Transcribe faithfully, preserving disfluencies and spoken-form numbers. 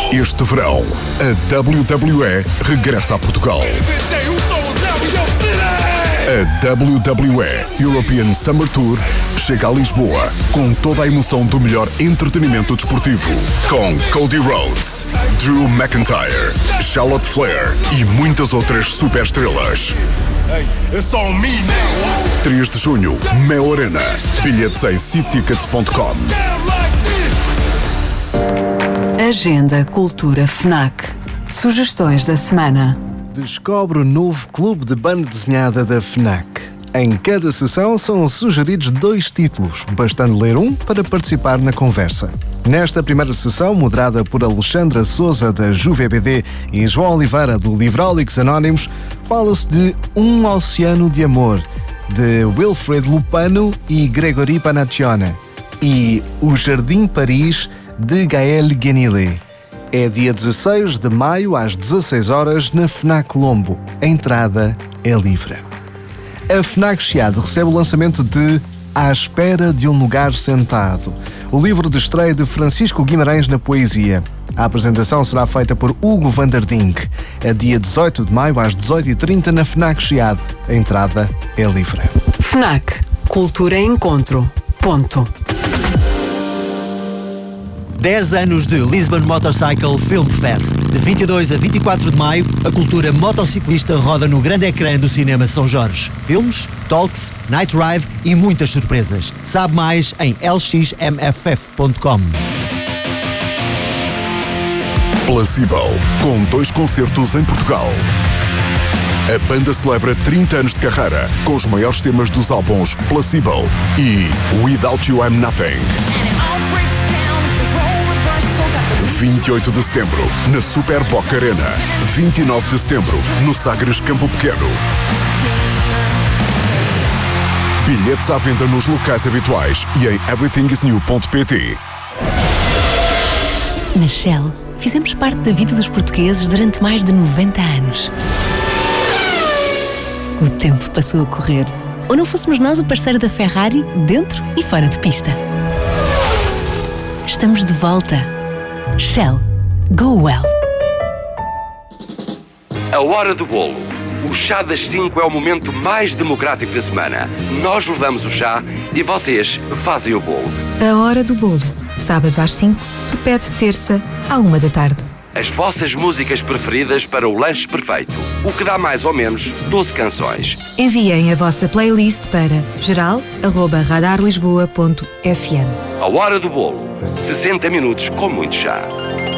Este verão, a W W E regressa a Portugal. A W W E European Summer Tour chega a Lisboa com toda a emoção do melhor entretenimento desportivo. Com Cody Rhodes, Drew McIntyre, Charlotte Flair e muitas outras superestrelas. três de junho, Mel Arena. Bilhetes em c tickets ponto com. Agenda Cultura FNAC. Sugestões da semana. Descobre o novo clube de banda desenhada da FNAC. Em cada sessão são sugeridos dois títulos, bastando ler um para participar na conversa. Nesta primeira sessão, moderada por Alexandra Souza, da Juve B D, e João Oliveira, do Livrólicos Anónimos, fala-se de Um Oceano de Amor, de Wilfred Lupano e Gregory Panaccione, e O Jardim Paris, de Gaël Guenillet. É dia dezasseis de maio, às dezasseis horas, na FNAC Lombo. A entrada é livre. A FNAC Chiado recebe o lançamento de À Espera de um Lugar Sentado, o livro de estreia de Francisco Guimarães na poesia. A apresentação será feita por Hugo van der Dink. É dia dezoito de maio, às dezoito e trinta, na FNAC Chiado. A entrada é livre. FNAC. Cultura em Encontro. Ponto. dez anos de Lisbon Motorcycle Film Fest. De vinte e dois a vinte e quatro de maio, a cultura motociclista roda no grande ecrã do Cinema São Jorge. Filmes, talks, night ride e muitas surpresas. Sabe mais em l x m f f ponto com. Placebo, com dois concertos em Portugal. A banda celebra trinta anos de carreira com os maiores temas dos álbuns Placebo e Without You I'm Nothing. vinte e oito de setembro, na Super Boca Arena. vinte e nove de setembro, no Sagres Campo Pequeno. Bilhetes à venda nos locais habituais e em everything is new ponto p t. Na Shell, fizemos parte da vida dos portugueses durante mais de noventa anos. O tempo passou a correr. Ou não fôssemos nós o parceiro da Ferrari, dentro e fora de pista. Estamos de volta. Shell. Go well. A hora do bolo. O chá das cinco é o momento mais democrático da semana. Nós levamos o chá e vocês fazem o bolo. A hora do bolo. Sábado às cinco, repete terça à uma da tarde. As vossas músicas preferidas para o lanche perfeito. O que dá mais ou menos doze canções. Enviem a vossa playlist para geral arroba radar lisboa ponto f m. A hora do bolo. sessenta minutos com muito chá.